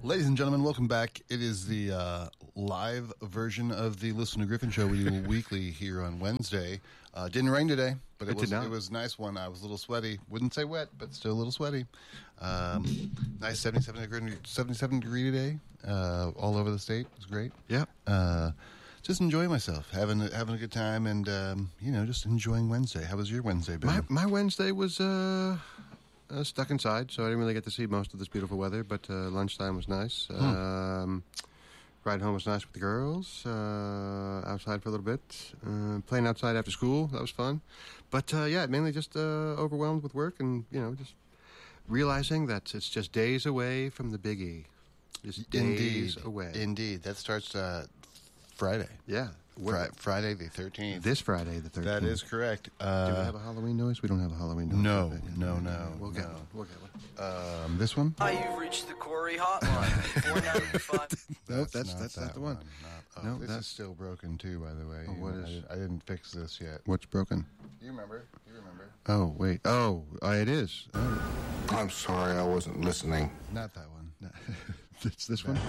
Ladies and gentlemen, welcome back. It is the live version of the Listen to Griffin Show we do weekly here on Wednesday. Didn't rain today, but it was a nice one. I was a little sweaty. Wouldn't say wet, but still a little sweaty. Nice 77 degree today, all over the state. It was great. Yeah. Just enjoying myself, having a good time, and just enjoying Wednesday. How was your Wednesday, Ben? My Wednesday was stuck inside, so I didn't really get to see most of this beautiful weather, but lunchtime was nice. Ride home was nice with the girls. Outside for a little bit. Playing outside after school, that was fun. But mainly just overwhelmed with work and, just realizing that it's just days away from the biggie. Just days away. Indeed. That starts Friday. Yeah. Friday the 13th. This Friday the 13th. That is correct. Do we have a Halloween noise? We don't have a Halloween noise. No. We'll get one. This one? You've reached the Corey hotline. 495. Nope, that's not the one. No, this is still broken too, by the way. What is? I didn't fix this yet. What's broken? You remember? Oh, wait. Oh, it is. Oh. I'm sorry, I wasn't listening. Not that one. It's this one?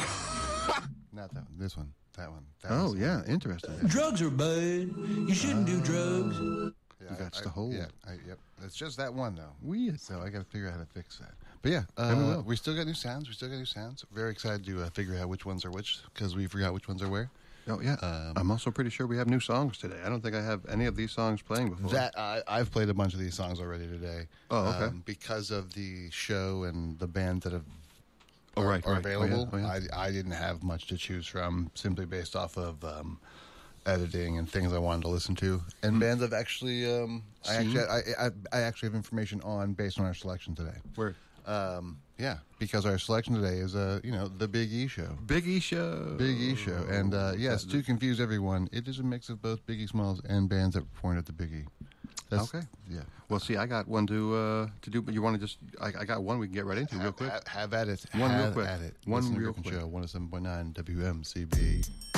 Not that one. This one. That one. Yeah, interesting. Drugs are bad. You shouldn't do drugs. Yeah, You got the hold. Yeah, yep. It's just that one, though. Weird. So I got to figure out how to fix that. But yeah, we still got new sounds. Very excited to figure out which ones are which, because we forgot which ones are where. Oh, yeah. I'm also pretty sure we have new songs today. I don't think I have any of these songs playing before. I've played a bunch of these songs already today. Oh, okay. Because of the show and the band that are right. available. Oh, yeah. I didn't have much to choose from, simply based off of editing and things I wanted to listen to. And bands I've actually, I actually have information on based on our selection today. Where? Yeah, because our selection today is, the Big E Show. Big E Show. And yes, to confuse everyone, it is a mix of both Biggie Smalls and bands that performed at the Big E. Okay. Yeah. Well, see, I got one to do, but you want to just, I got one we can get right into real quick. Have at it. One real quick. At it. One Listen to real Griffin quick. Show, 107.9 WMCB.